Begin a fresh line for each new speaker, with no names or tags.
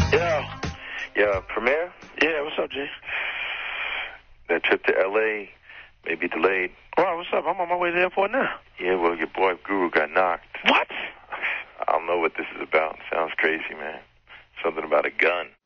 Yeah, Premier?
Yeah, what's up, G?
That trip to L.A. may be delayed.
Wow, what's up? I'm on my way to the airport now.
Yeah, well, your boy Guru got knocked.
What?
I don't know what this is about. Sounds crazy, man. Something about a gun.